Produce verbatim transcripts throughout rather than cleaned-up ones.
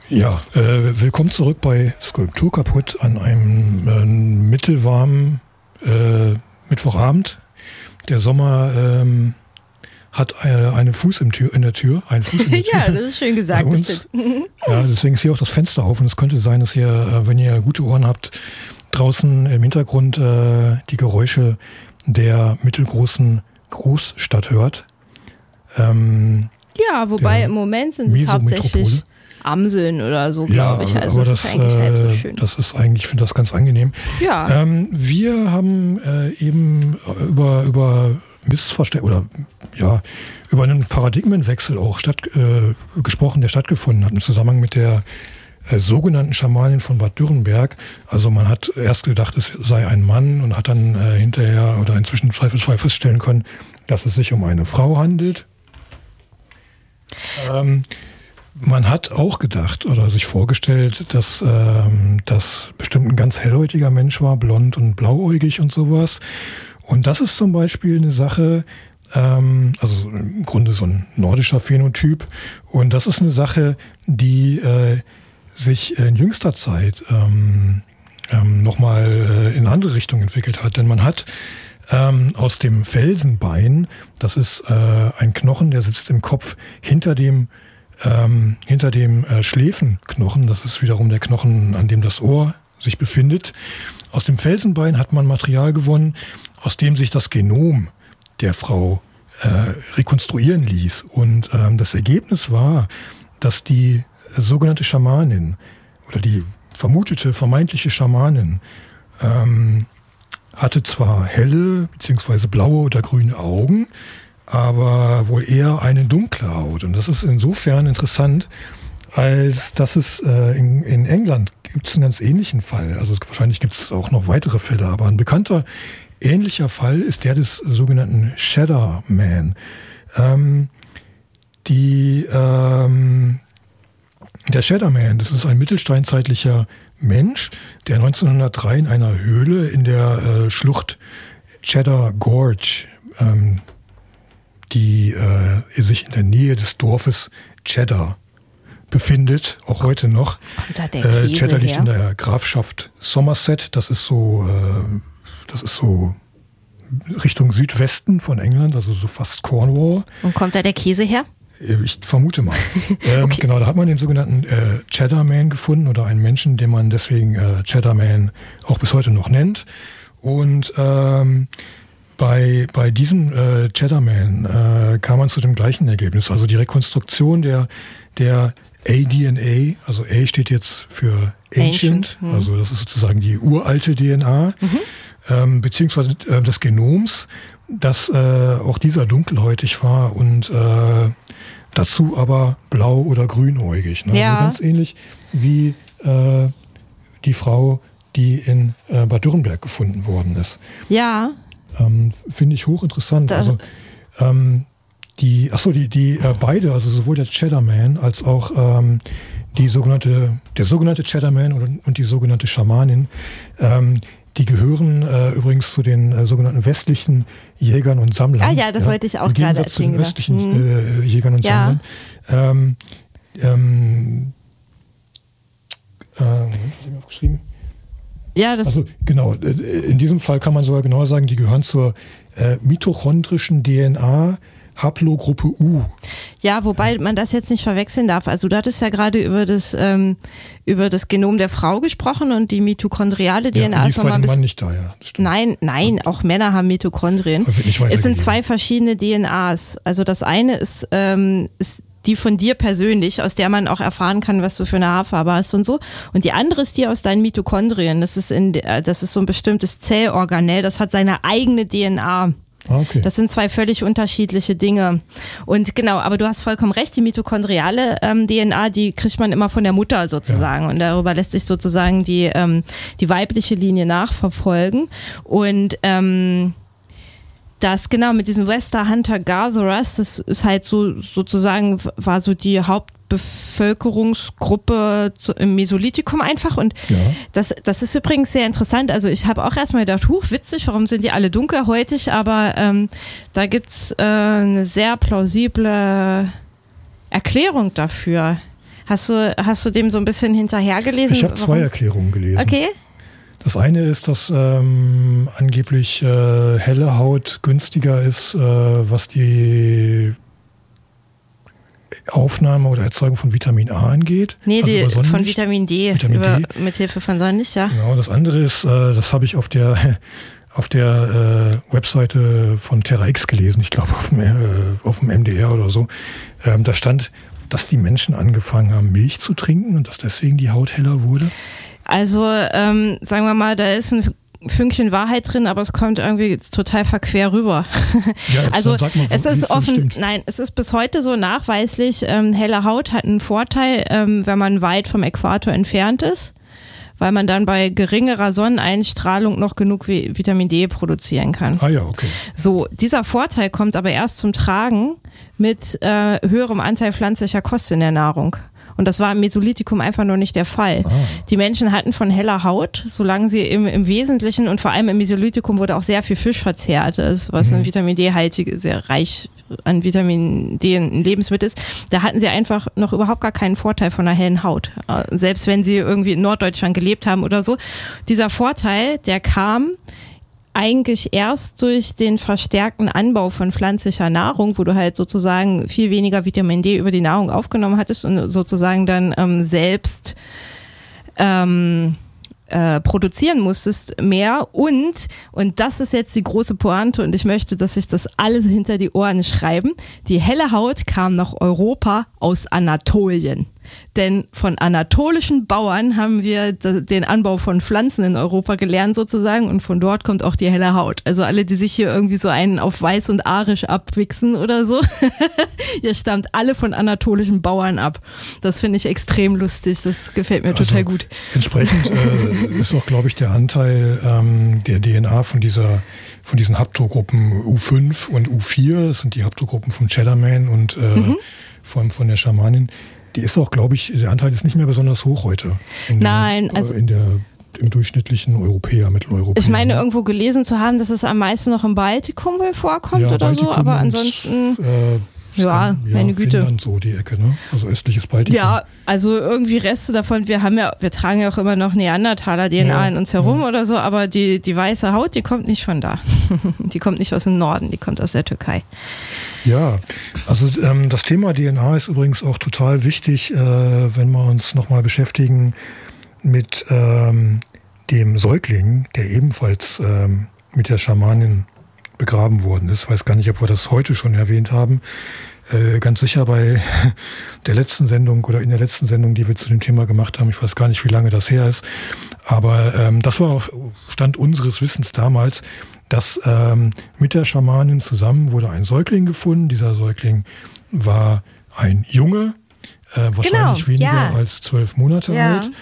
Ja, äh, willkommen zurück bei Skulptur kaputt an einem äh, mittelwarmen äh, Mittwochabend. Der Sommer ähm, hat äh, einen Fuß im Tür, in der Tür, einen Fuß in der Tür. Ja, das ist schön gesagt. Bei uns. Ja, deswegen ist hier auch das Fenster auf und es könnte sein, dass ihr, äh, wenn ihr gute Ohren habt, draußen im Hintergrund äh, die Geräusche der mittelgroßen Großstadt hört. Ähm, ja, wobei im Moment sind es hauptsächlich Amseln oder so, glaube ja, ich. Also aber das, das ist eigentlich äh, halb so schön. Das ist eigentlich, ich finde das ganz angenehm. Ja. Ähm, wir haben äh, eben über, über Missverständnisse oder ja, über einen Paradigmenwechsel auch statt, äh, gesprochen, der stattgefunden hat im Zusammenhang mit der äh, sogenannten Schamanin von Bad Dürrenberg. Also man hat erst gedacht, es sei ein Mann und hat dann äh, hinterher oder inzwischen zweifelsfrei feststellen können, dass es sich um eine Frau handelt. Ähm, Man hat auch gedacht oder sich vorgestellt, dass ähm, das bestimmt ein ganz hellhäutiger Mensch war, blond und blauäugig und sowas. Und das ist zum Beispiel eine Sache, ähm, also im Grunde so ein nordischer Phänotyp. Und das ist eine Sache, die äh, sich in jüngster Zeit ähm, ähm, nochmal äh, in andere Richtung entwickelt hat. Denn man hat ähm, aus dem Felsenbein, das ist äh, ein Knochen, der sitzt im Kopf hinter dem Ähm, hinter dem äh, Schläfenknochen, das ist wiederum der Knochen, an dem das Ohr sich befindet. Aus dem Felsenbein hat man Material gewonnen, aus dem sich das Genom der Frau äh, rekonstruieren ließ. Und ähm, das Ergebnis war, dass die äh, sogenannte Schamanin oder die vermutete, vermeintliche Schamanin ähm, hatte zwar helle bzw. blaue oder grüne Augen, aber wohl eher eine dunkle Haut. Und das ist insofern interessant, als dass es äh, in, in England gibt es einen ganz ähnlichen Fall. Also wahrscheinlich gibt es auch noch weitere Fälle, aber ein bekannter ähnlicher Fall ist der des sogenannten Shadow Man. Ähm, die, ähm, der Shadow Man, das ist ein mittelsteinzeitlicher Mensch, der neunzehnhundertdrei in einer Höhle in der äh, Schlucht Cheddar Gorge ähm, die äh, sich in der Nähe des Dorfes Cheddar befindet, auch heute noch. Kommt da der äh, Käse Cheddar liegt her? in der Grafschaft Somerset, das ist so, äh, das ist so Richtung Südwesten von England, also so fast Cornwall. Und kommt da der Käse her? Ich vermute mal. ähm, Okay. Genau, da hat man den sogenannten äh, Cheddar Man gefunden oder einen Menschen, den man deswegen äh, Cheddar Man auch bis heute noch nennt. Und ähm, Bei, bei diesem äh, Cheddar Man äh, kam man zu dem gleichen Ergebnis. Also die Rekonstruktion der, der A D N A, also A steht jetzt für Ancient, Ancient, hm. also das ist sozusagen die uralte D N A, mhm. ähm, beziehungsweise äh, des Genoms, dass äh, auch dieser dunkelhäutig war und äh, dazu aber blau- oder grünäugig. Ne? Ja. Also ganz ähnlich wie äh, die Frau, die in äh, Bad Dürrenberg gefunden worden ist. Ja. Ähm, Finde ich hochinteressant. Da- Also ähm, die, achso, die, die äh, beide, also sowohl der Cheddar Man als auch ähm, die sogenannte, der sogenannte Cheddar Man und, und die sogenannte Schamanin, ähm, die gehören äh, übrigens zu den äh, sogenannten westlichen Jägern und Sammlern. Ah ja, das wollte ich auch Im gerade Gegensatz zu den erzählen, östlichen hm. äh, Jägern und Ja. Sammlern. Ähm, ähm, äh, Moment, was habe ich mir aufgeschrieben? Ja, das Also genau, in diesem Fall kann man sogar genauer sagen, die gehören zur äh, mitochondrischen D N A Haplogruppe U. Ja, wobei man das jetzt nicht verwechseln darf. Also du hattest ja gerade über das ähm, über das Genom der Frau gesprochen und die mitochondriale D N A ja, die ist ist bei nochmal ein dem Mann bisschen. nicht da, ja. Das stimmt. Nein, nein, auch Männer haben Mitochondrien. Aber wird nicht Es sind weitergegeben. zwei verschiedene D N As. Also das eine ist, ähm, ist die von dir persönlich, aus der man auch erfahren kann, was du für eine Haarfarbe hast und so. Und die andere ist die aus deinen Mitochondrien. Das ist in, das ist so ein bestimmtes Zellorganell, das hat seine eigene D N A. Ah, okay. Das sind zwei völlig unterschiedliche Dinge. Und genau, aber du hast vollkommen recht, die mitochondriale ähm, D N A, die kriegt man immer von der Mutter sozusagen. Ja. Und darüber lässt sich sozusagen die, ähm, die weibliche Linie nachverfolgen. Und ähm, das genau mit diesen Wester Hunter Gatherers, das ist halt so sozusagen, war so die Hauptbevölkerungsgruppe zu, im Mesolithikum einfach. Und Ja. das, das ist übrigens sehr interessant. Also ich habe auch erstmal gedacht, huch, witzig, warum sind die alle dunkelhäutig? Aber ähm, da gibt's äh, eine sehr plausible Erklärung dafür. Hast du, hast du dem so ein bisschen hinterhergelesen? Ich habe zwei Erklärungen gelesen. Okay. Das eine ist, dass ähm, angeblich äh, helle Haut günstiger ist, äh, was die Aufnahme oder Erzeugung von Vitamin A angeht. Nee, also die, von Vitamin D, Vitamin über, D. mit Hilfe von Sonnenlicht, ja. Genau, das andere ist, äh, das habe ich auf der auf der äh, Webseite von Terra X gelesen, ich glaube auf dem, äh, auf dem M D R oder so. Ähm, da stand, dass die Menschen angefangen haben, Milch zu trinken und dass deswegen die Haut heller wurde. Also ähm, sagen wir mal, da ist ein Fünkchen Wahrheit drin, aber es kommt irgendwie total verquer rüber. Ja, also sag mal, es wie ist offen, stimmt. nein, es ist bis heute so nachweislich, ähm, helle Haut hat einen Vorteil, ähm, wenn man weit vom Äquator entfernt ist, weil man dann bei geringerer Sonneneinstrahlung noch genug Vitamin D produzieren kann. Ah ja, okay. So, dieser Vorteil kommt aber erst zum Tragen mit äh, höherem Anteil pflanzlicher Kost in der Nahrung. Und das war im Mesolithikum einfach nur nicht der Fall. Ah. Die Menschen hatten von heller Haut, solange sie im, im Wesentlichen und vor allem im Mesolithikum wurde auch sehr viel Fisch verzehrt, was mhm. ein Vitamin D-haltige, sehr reich an Vitamin D ein Lebensmittel ist. Da hatten sie einfach noch überhaupt gar keinen Vorteil von einer hellen Haut. Selbst wenn sie irgendwie in Norddeutschland gelebt haben oder so. Dieser Vorteil, der kam eigentlich erst durch den verstärkten Anbau von pflanzlicher Nahrung, wo du halt sozusagen viel weniger Vitamin D über die Nahrung aufgenommen hattest und sozusagen dann ähm, selbst ähm, äh, produzieren musstest mehr und, und das ist jetzt die große Pointe und ich möchte, dass sich das alles hinter die Ohren schreiben, die helle Haut kam nach Europa aus Anatolien. Denn von anatolischen Bauern haben wir den Anbau von Pflanzen in Europa gelernt sozusagen und von dort kommt auch die helle Haut. Also alle, die sich hier irgendwie so einen auf weiß und arisch abwichsen oder so, ihr stammt alle von anatolischen Bauern ab. Das finde ich extrem lustig, das gefällt mir also total gut. Entsprechend äh, ist auch, glaube ich, der Anteil ähm, der D N A von dieser von diesen Haplogruppen U fünf und U vier, das sind die Haplogruppen von Cheddarman und äh, mhm. von, von der Schamanin. Die ist auch, glaube ich, der Anteil ist nicht mehr besonders hoch heute. In Nein, der, also in der, im durchschnittlichen Europäer, Mitteleuropäer. Ich meine, irgendwo gelesen zu haben, dass es am meisten noch im Baltikum wohl vorkommt ja, oder Baltikum so, aber ansonsten, und, äh, ja, kann, meine ja, Güte. Finnland so die Ecke, ne? Also östliches Baltikum. Ja, also irgendwie Reste davon, wir haben ja, wir tragen ja auch immer noch Neandertaler-D N A ja, in uns herum ja. oder so, aber die, die weiße Haut, die kommt nicht von da. Die kommt nicht aus dem Norden, die kommt aus der Türkei. Ja, also ähm, das Thema D N A ist übrigens auch total wichtig, äh, wenn wir uns nochmal beschäftigen mit ähm, dem Säugling, der ebenfalls ähm, mit der Schamanin begraben worden ist. Ich weiß gar nicht, ob wir das heute schon erwähnt haben. Äh, ganz sicher bei der letzten Sendung oder in der letzten Sendung, die wir zu dem Thema gemacht haben. Ich weiß gar nicht, wie lange das her ist. Aber ähm, das war auch Stand unseres Wissens damals, dass ähm, mit der Schamanin zusammen wurde ein Säugling gefunden. Dieser Säugling war ein Junge, äh, wahrscheinlich genau, weniger ja. als zwölf Monate ja. alt.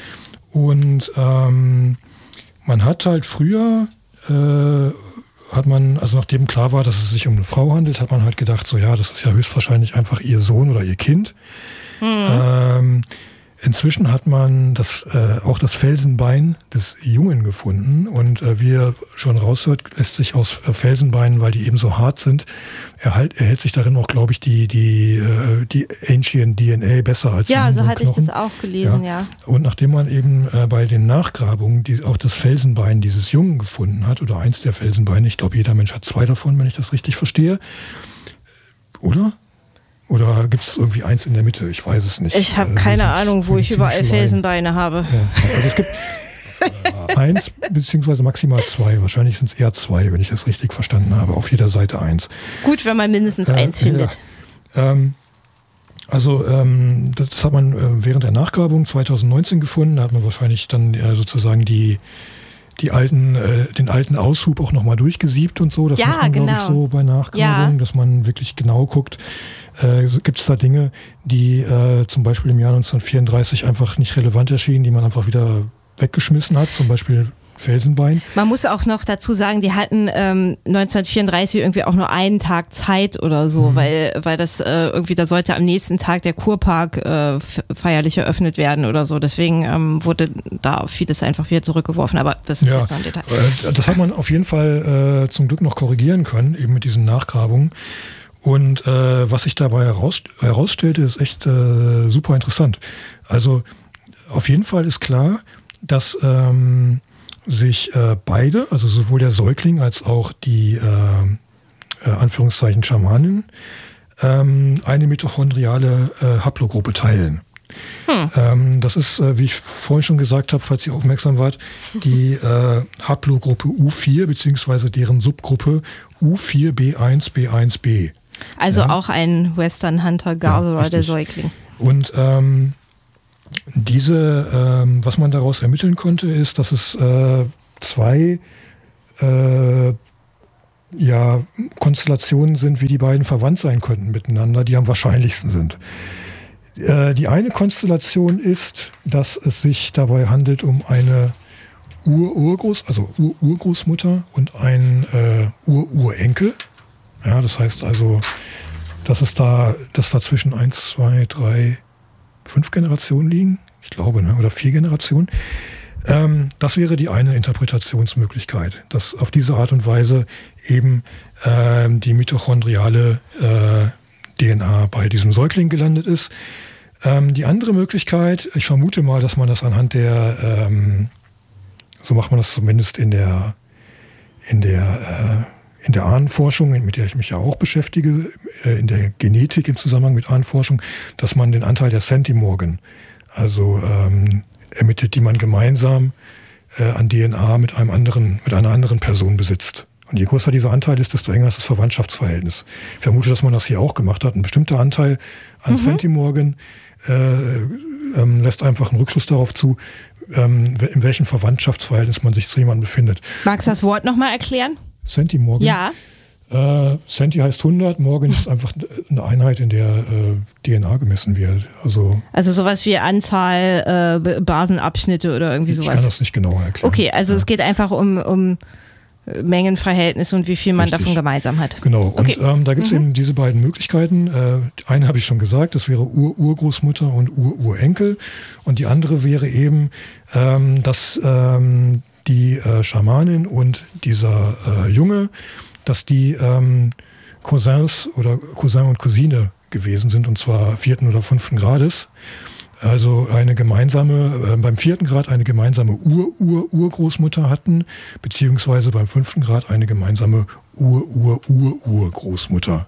Und ähm, man hat halt früher, äh, hat man, also nachdem klar war, dass es sich um eine Frau handelt, hat man halt gedacht, so ja, das ist ja höchstwahrscheinlich einfach ihr Sohn oder ihr Kind. Mhm. Ähm, Inzwischen hat man das, äh, auch das Felsenbein des Jungen gefunden und äh, wie ihr schon raushört, lässt sich aus äh, Felsenbeinen, weil die eben so hart sind, erhalt, erhält sich darin auch, glaube ich, die, die, äh, die Ancient D N A besser als ja, in so hatte Knochen. Ich das auch gelesen, ja. ja. Und nachdem man eben äh, bei den Nachgrabungen die, auch das Felsenbein dieses Jungen gefunden hat, oder eins der Felsenbeine, ich glaube, jeder Mensch hat zwei davon, wenn ich das richtig verstehe, oder? Oder gibt es irgendwie eins in der Mitte? Ich weiß es nicht. Ich habe keine Ahnung, wo ich überall Felsenbeine habe. Ja, also es gibt eins beziehungsweise maximal zwei. Wahrscheinlich sind es eher zwei, wenn ich das richtig verstanden habe. Auf jeder Seite eins. Gut, wenn man mindestens äh, eins findet. Ja. Ähm, also ähm, das, das hat man äh, während der Nachgrabung zwanzig neunzehn gefunden. Da hat man wahrscheinlich dann äh, sozusagen die die alten, äh, den alten Aushub auch nochmal durchgesiebt und so. Das ja, muss man, genau. glaube ich, so bei Nachgrabung, ja. dass man wirklich genau guckt. Äh, gibt es da Dinge, die äh, zum Beispiel im Jahr neunzehnhundertvierunddreißig einfach nicht relevant erschienen, die man einfach wieder weggeschmissen hat, zum Beispiel Felsenbein. Man muss auch noch dazu sagen, die hatten ähm, neunzehnhundertvierunddreißig irgendwie auch nur einen Tag Zeit oder so, mhm. weil weil das äh, irgendwie, da sollte am nächsten Tag der Kurpark äh, feierlich eröffnet werden oder so. Deswegen ähm, wurde da vieles einfach wieder zurückgeworfen, aber das ist ja jetzt so ein Detail. Äh, das hat man auf jeden Fall äh, zum Glück noch korrigieren können, eben mit diesen Nachgrabungen. Und äh, was sich dabei heraus, herausstellte, ist echt äh, super interessant. Also auf jeden Fall ist klar, dass ähm, sich äh, beide, also sowohl der Säugling als auch die äh, äh, Anführungszeichen Schamanin, ähm, eine mitochondriale äh, Haplogruppe teilen. Hm. Ähm, das ist, äh, wie ich vorhin schon gesagt habe, falls ihr aufmerksam wart, die äh, Haplogruppe U vier beziehungsweise deren Subgruppe U vier B eins B eins B. Also ja. auch ein Western Hunter Gatherer, ja, der Säugling. Und ähm, diese, ähm, was man daraus ermitteln konnte, ist, dass es äh, zwei äh, ja, Konstellationen sind, wie die beiden verwandt sein könnten miteinander, die am wahrscheinlichsten sind. Äh, die eine Konstellation ist, dass es sich dabei handelt um eine Ur-Urgroß, also Ur-Urgroßmutter und einen äh, Ur-Urenkel. Ja, das heißt also, dass es da, dass dazwischen eins, zwei, drei, fünf Generationen liegen, ich glaube, ne, oder vier Generationen. Ähm, das wäre die eine Interpretationsmöglichkeit, dass auf diese Art und Weise eben ähm, die mitochondriale äh, D N A bei diesem Säugling gelandet ist. Ähm, die andere Möglichkeit, ich vermute mal, dass man das anhand der, ähm, so macht man das zumindest in der, in der, äh, in der Ahnenforschung, mit der ich mich ja auch beschäftige, äh, in der Genetik im Zusammenhang mit Ahnenforschung, dass man den Anteil der Centimorgan, also ähm, ermittelt, die man gemeinsam äh, an D N A mit einem anderen, mit einer anderen Person besitzt. Und je größer dieser Anteil ist, desto enger ist das Verwandtschaftsverhältnis. Ich vermute, dass man das hier auch gemacht hat. Ein bestimmter Anteil an mhm. Centimorgan äh, ähm, lässt einfach einen Rückschluss darauf zu, ähm, in welchem Verwandtschaftsverhältnis man sich zu jemandem befindet. Magst du das Wort nochmal erklären? Centimorgan? Ja. Äh, Centi heißt hundert, Morgan ist einfach eine Einheit, in der äh, D N A gemessen wird. Also, also sowas wie Anzahl äh, Basenabschnitte oder irgendwie sowas? Ich kann das nicht genauer erklären. Okay, also ja. Es geht einfach um, um Mengenverhältnis und wie viel man Richtig. Davon gemeinsam hat. Genau, okay. und ähm, da gibt es mhm. eben diese beiden Möglichkeiten. Äh, eine habe ich schon gesagt, das wäre Ur-Urgroßmutter und Ur-Urenkel. Und die andere wäre eben, ähm, dass ähm, die äh, Schamanin und dieser äh, Junge, dass die ähm, Cousins oder Cousin und Cousine gewesen sind, und zwar vierten oder fünften Grades. Also eine gemeinsame, äh, beim vierten Grad eine gemeinsame Ur-Ur-Urgroßmutter hatten, beziehungsweise beim fünften Grad eine gemeinsame Ur-Ur-Ur-Urgroßmutter.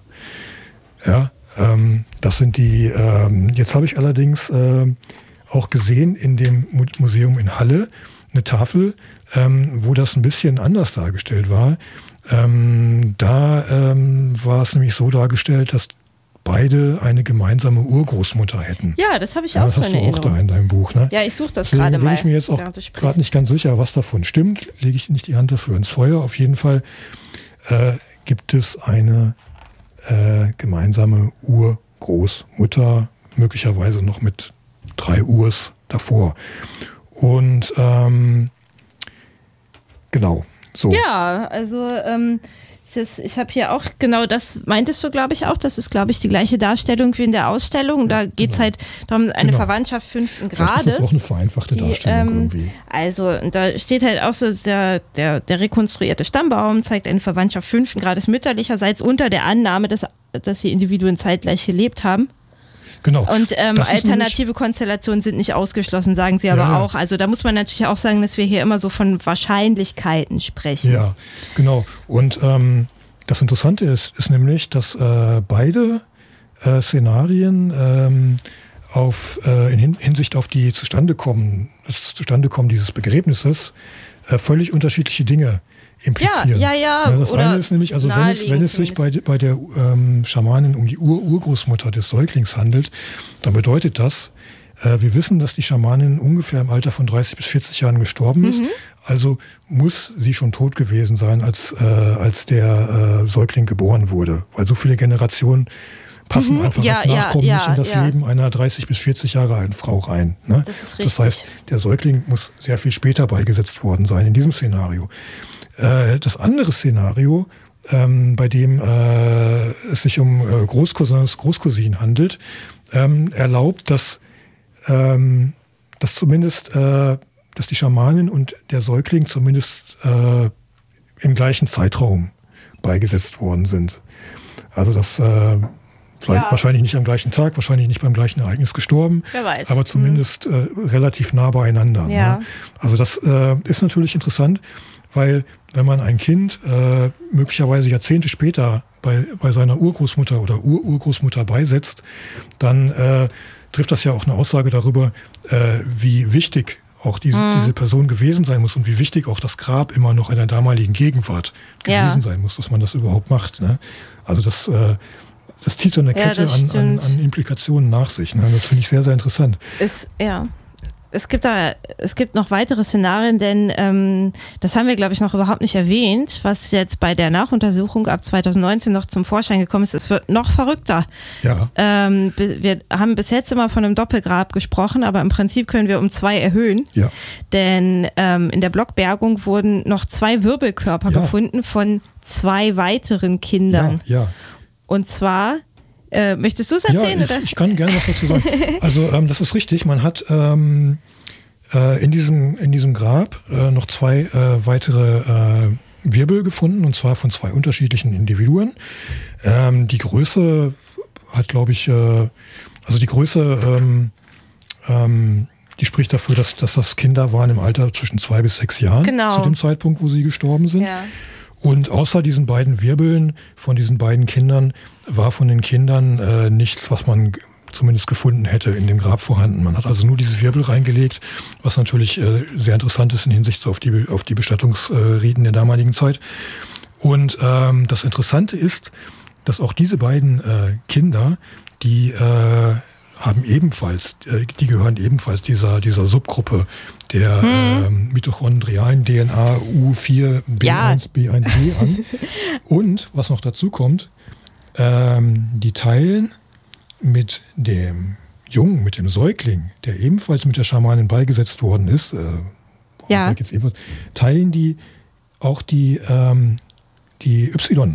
Ja, ähm, das sind die, ähm, jetzt habe ich allerdings äh, auch gesehen in dem Museum in Halle eine Tafel, ähm, wo das ein bisschen anders dargestellt war. Ähm, da ähm, war es nämlich so dargestellt, dass beide eine gemeinsame Urgroßmutter hätten. Ja, das habe ich ja, auch so in Erinnerung. Das hast du auch da in deinem Buch, ne? Ja, ich suche das Deswegen gerade mal. bin ich mir jetzt auch gerade nicht ganz sicher, was davon stimmt. Lege ich nicht die Hand dafür ins Feuer. Auf jeden Fall äh, gibt es eine äh, gemeinsame Urgroßmutter, möglicherweise noch mit drei Urs davor. Und ähm, genau, so. Ja, also ähm, das, ich habe hier auch, genau das meintest du, glaube ich, auch. Das ist, glaube ich, die gleiche Darstellung wie in der Ausstellung. Da geht es genau. halt darum, eine genau. Verwandtschaft fünften Grades. Vielleicht ist das auch eine vereinfachte die, Darstellung ähm, irgendwie. Also da steht halt auch so, der, der, der rekonstruierte Stammbaum zeigt eine Verwandtschaft fünften Grades mütterlicherseits unter der Annahme, dass, dass die Individuen zeitgleich gelebt haben. Genau. Und ähm, alternative Konstellationen sind nicht ausgeschlossen, sagen sie aber ja. auch. Also da muss man natürlich auch sagen, dass wir hier immer so von Wahrscheinlichkeiten sprechen. Ja, genau. Und ähm, das Interessante ist, ist nämlich, dass äh, beide äh, Szenarien ähm, auf, äh, in Hinsicht auf die Zustandekommen, das Zustandekommen dieses Begräbnisses äh, völlig unterschiedliche Dinge implizieren. Ja, ja, ja. ja das oder eine ist nämlich, also wenn es, wenn es sich bei, bei der ähm, Schamanin um die Ur-Urgroßmutter des Säuglings handelt, dann bedeutet das, äh, wir wissen, dass die Schamanin ungefähr im Alter von dreißig bis vierzig Jahren gestorben ist. Mhm. Also muss sie schon tot gewesen sein, als, äh, als der äh, Säugling geboren wurde. Weil so viele Generationen passen mhm. einfach ja, als Nachkommen ja, nicht in das ja. Leben einer dreißig bis vierzig Jahre alten Frau rein. Ne? Das ist richtig. Das heißt, der Säugling muss sehr viel später beigesetzt worden sein in diesem Szenario. Das andere Szenario, ähm, bei dem äh, es sich um äh, Großcousins, Großcousinen handelt, ähm, erlaubt, dass, ähm, dass zumindest, äh, dass die Schamanin und der Säugling zumindest äh, im gleichen Zeitraum beigesetzt worden sind. Also dass äh, Vielleicht ja. wahrscheinlich nicht am gleichen Tag, wahrscheinlich nicht beim gleichen Ereignis gestorben, Wer weiß. aber zumindest hm. äh, relativ nah beieinander. Ja. Ne? Also das äh, ist natürlich interessant, weil wenn man ein Kind äh, möglicherweise Jahrzehnte später bei, bei seiner Urgroßmutter oder Ururgroßmutter beisetzt, dann äh, trifft das ja auch eine Aussage darüber, äh, wie wichtig auch diese, mhm. diese Person gewesen sein muss und wie wichtig auch das Grab immer noch in der damaligen Gegenwart gewesen ja. sein muss, dass man das überhaupt macht. Ne? Also das, äh, das zieht so eine Kette ja, an, an, an Implikationen nach sich. Ne? Das finde ich sehr, sehr interessant. Ist, ja. Es gibt da, es gibt noch weitere Szenarien, denn ähm, das haben wir, glaube ich, noch überhaupt nicht erwähnt, was jetzt bei der Nachuntersuchung ab zwanzig neunzehn noch zum Vorschein gekommen ist. Es wird noch verrückter. Ja. Ähm, wir haben bis jetzt immer von einem Doppelgrab gesprochen, aber im Prinzip können wir um zwei erhöhen. Ja. Denn ähm, in der Blockbergung wurden noch zwei Wirbelkörper ja. gefunden von zwei weiteren Kindern. Ja, ja. Und zwar Äh, möchtest du es erzählen? Ja, ich, oder? ich kann gerne was dazu sagen. Also ähm, das ist richtig. Man hat ähm, äh, in diesem in diesem Grab äh, noch zwei äh, weitere äh, Wirbel gefunden, und zwar von zwei unterschiedlichen Individuen. Ähm, die Größe hat, glaube ich, äh, also die Größe, ähm, ähm, die spricht dafür, dass, dass das Kinder waren im Alter zwischen zwei bis sechs Jahren genau. zu dem Zeitpunkt, wo sie gestorben sind. Ja. Und außer diesen beiden Wirbeln von diesen beiden Kindern war von den Kindern äh, nichts, was man g- zumindest gefunden hätte in dem Grab vorhanden. Man hat also nur diese Wirbel reingelegt, was natürlich äh, sehr interessant ist in Hinsicht auf die, auf die Bestattungsriten der damaligen Zeit. Und ähm, das Interessante ist, dass auch diese beiden äh, Kinder, die äh, haben ebenfalls, äh, die gehören ebenfalls dieser, dieser Subgruppe der hm. ähm, mitochondrialen D N A U vier B eins ja. B eins G an. Und was noch dazu kommt, ähm, die teilen mit dem Jungen, mit dem Säugling, der ebenfalls mit der Schamanin beigesetzt worden ist, äh, ja. jetzt ebenfalls, teilen die auch die, ähm, die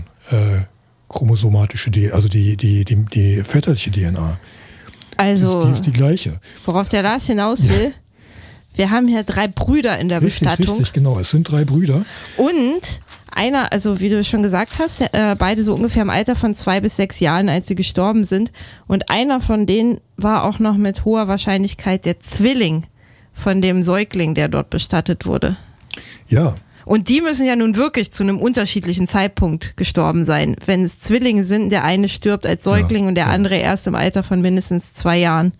Y-chromosomatische, äh, also die, die, die, die väterliche D N A. Also, die, die ist die gleiche. Worauf der Lars hinaus will, ja. wir haben hier drei Brüder in der richtig, Bestattung. Richtig, genau. Es sind drei Brüder. Und einer, also wie du schon gesagt hast, äh, beide so ungefähr im Alter von zwei bis sechs Jahren, als sie gestorben sind. Und einer von denen war auch noch mit hoher Wahrscheinlichkeit der Zwilling von dem Säugling, der dort bestattet wurde. Ja. Und die müssen ja nun wirklich zu einem unterschiedlichen Zeitpunkt gestorben sein. Wenn es Zwillinge sind, der eine stirbt als Säugling ja, und der ja. andere erst im Alter von mindestens zwei Jahren.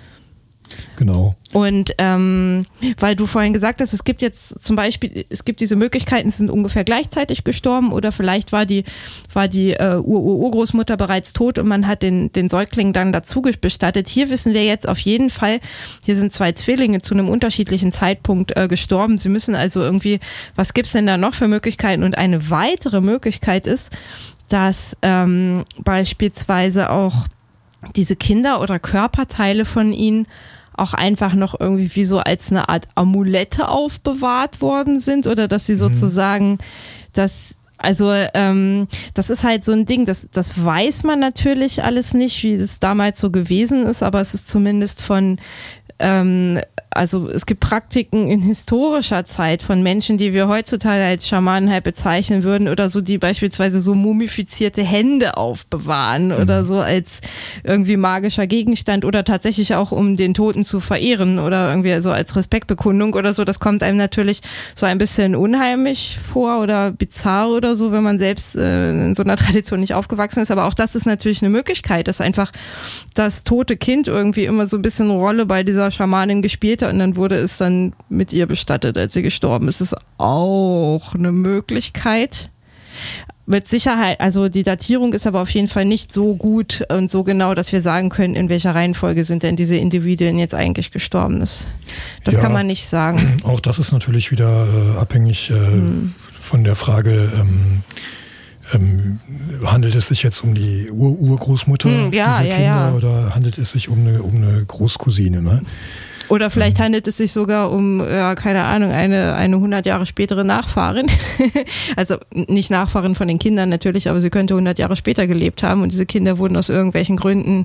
Genau. Und ähm, weil du vorhin gesagt hast, es gibt jetzt zum Beispiel, es gibt diese Möglichkeiten, sie sind ungefähr gleichzeitig gestorben oder vielleicht war die, war die äh, Ur-Urgroßmutter bereits tot und man hat den, den Säugling dann dazu bestattet. Hier wissen wir jetzt auf jeden Fall, hier sind zwei Zwillinge zu einem unterschiedlichen Zeitpunkt äh, gestorben. Sie müssen also irgendwie, was gibt's denn da noch für Möglichkeiten? Und eine weitere Möglichkeit ist, dass ähm, beispielsweise auch diese Kinder oder Körperteile von ihnen auch einfach noch irgendwie wie so als eine Art Amulette aufbewahrt worden sind oder dass sie sozusagen, dass also ähm, das ist halt so ein Ding, das, das weiß man natürlich alles nicht, wie das damals so gewesen ist, aber es ist zumindest von ähm, also es gibt Praktiken in historischer Zeit von Menschen, die wir heutzutage als Schamanen halt bezeichnen würden oder so, die beispielsweise so mumifizierte Hände aufbewahren mhm. oder so als irgendwie magischer Gegenstand oder tatsächlich auch um den Toten zu verehren oder irgendwie so als Respektbekundung oder so. Das kommt einem natürlich so ein bisschen unheimlich vor oder bizarr oder so, wenn man selbst äh, in so einer Tradition nicht aufgewachsen ist. Aber auch das ist natürlich eine Möglichkeit, dass einfach das tote Kind irgendwie immer so ein bisschen eine Rolle bei dieser Schamanin gespielt hat und dann wurde es dann mit ihr bestattet, als sie gestorben ist. Das ist auch eine Möglichkeit. Mit Sicherheit, also die Datierung ist aber auf jeden Fall nicht so gut und so genau, dass wir sagen können, in welcher Reihenfolge sind denn diese Individuen jetzt eigentlich gestorben. Das, das ja, kann man nicht sagen. Auch das ist natürlich wieder äh, abhängig äh, hm. von der Frage, ähm, ähm, handelt es sich jetzt um die Ur- Urgroßmutter hm, ja, dieser ja, Kinder ja. oder handelt es sich um eine, um eine Großcousine, ne? Oder vielleicht handelt es sich sogar um, ja, keine Ahnung, eine, eine hundert Jahre spätere Nachfahrin. Also nicht Nachfahrin von den Kindern natürlich, aber sie könnte hundert Jahre später gelebt haben und diese Kinder wurden aus irgendwelchen Gründen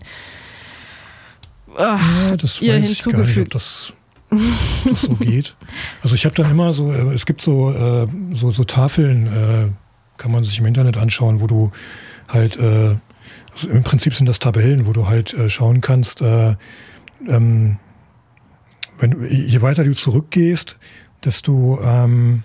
ach, ja, das ihr weiß ich gar nicht, ob das, ob das so geht. Also ich habe dann immer so, es gibt so, so, so Tafeln, kann man sich im Internet anschauen, wo du halt Also im Prinzip sind das Tabellen, wo du halt äh, schauen kannst, äh, ähm, wenn, je weiter du zurückgehst, desto, ähm,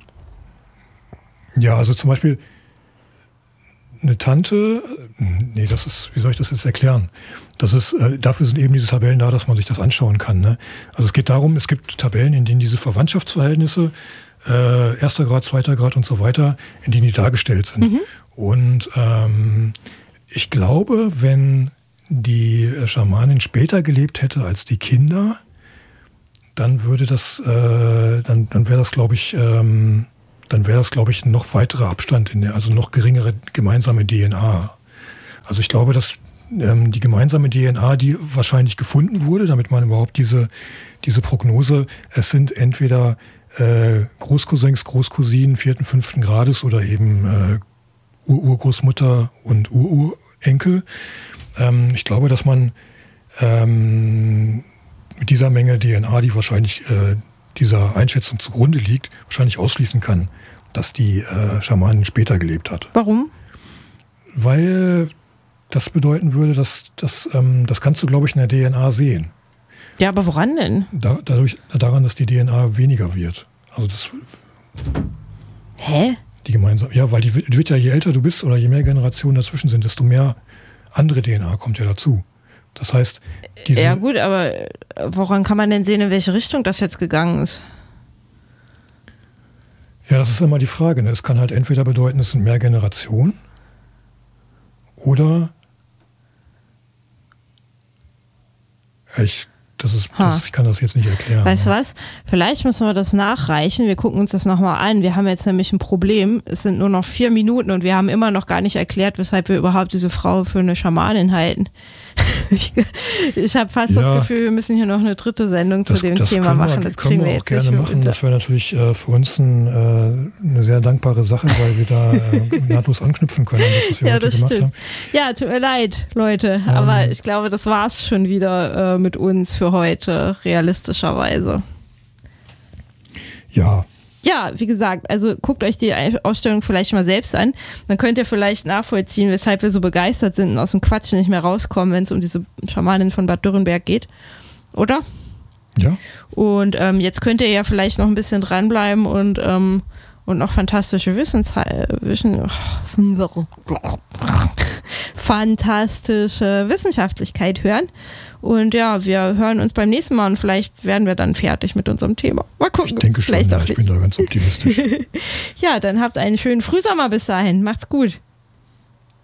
ja, also zum Beispiel eine Tante, nee, das ist, wie soll ich das jetzt erklären? Das ist, äh, dafür sind eben diese Tabellen da, dass man sich das anschauen kann. Ne? Also es geht darum, es gibt Tabellen, in denen diese Verwandtschaftsverhältnisse, äh, erster Grad, zweiter Grad und so weiter, in denen die dargestellt sind. Mhm. Und ähm, ich glaube, wenn die Schamanin später gelebt hätte als die Kinder, dann würde das, äh, dann, dann wäre das, glaube ich, ähm, dann wäre das, glaube ich, ein noch weiterer Abstand in der, also noch geringere gemeinsame D N A. Also ich glaube, dass ähm, die gemeinsame D N A, die wahrscheinlich gefunden wurde, damit man überhaupt diese, diese Prognose, es sind entweder äh, Großcousins, Großcousinen vierten, fünften Grades oder eben äh, Ururgroßmutter und Ururenkel. Ähm, ich glaube, dass man ähm, mit dieser Menge D N A, die wahrscheinlich äh, dieser Einschätzung zugrunde liegt, wahrscheinlich ausschließen kann, dass die äh, Schamanin später gelebt hat. Warum? Weil das bedeuten würde, dass das, ähm, das kannst du, glaube ich, in der D N A sehen. Ja, aber woran denn? Da, dadurch, daran, dass die D N A weniger wird. Also das. Hä? Die gemeinsam. Ja, weil die wird ja, je älter du bist oder je mehr Generationen dazwischen sind, desto mehr andere D N A kommt ja dazu. Das heißt, diese. Ja, gut, aber woran kann man denn sehen, in welche Richtung das jetzt gegangen ist? Ja, das ist immer die Frage. Ne? Es kann halt entweder bedeuten, es sind mehr Generationen oder ich, das ist, das, ich kann das jetzt nicht erklären. Weißt du was? Vielleicht müssen wir das nachreichen. Wir gucken uns das nochmal an. Wir haben jetzt nämlich ein Problem. Es sind nur noch vier Minuten und wir haben immer noch gar nicht erklärt, weshalb wir überhaupt diese Frau für eine Schamanin halten. Ich, ich habe fast ja. das Gefühl, wir müssen hier noch eine dritte Sendung das, zu dem Thema machen. Wir, das kriegen wir wir auch jetzt gerne nicht machen. unter. Das wäre natürlich äh, für uns ein, äh, eine sehr dankbare Sache, weil wir da äh, nahtlos anknüpfen können, das, was wir ja, heute das gemacht stimmt. haben. Ja, tut mir leid, Leute. Um, aber ich glaube, das war's schon wieder äh, mit uns für heute, realistischerweise. Ja. Ja, wie gesagt, also guckt euch die Ausstellung vielleicht mal selbst an. Dann könnt ihr vielleicht nachvollziehen, weshalb wir so begeistert sind und aus dem Quatsch nicht mehr rauskommen, wenn es um diese Schamanin von Bad Dürrenberg geht. Oder? Ja. Und ähm, jetzt könnt ihr ja vielleicht noch ein bisschen dranbleiben und, ähm, und noch fantastische Wissens... Wissen, fantastische Wissenschaftlichkeit hören. Und ja, wir hören uns beim nächsten Mal und vielleicht werden wir dann fertig mit unserem Thema. Mal gucken. Ich denke schon, vielleicht ja, auch ich nicht. bin da ganz optimistisch. Ja, dann habt einen schönen Frühsommer bis dahin. Macht's gut.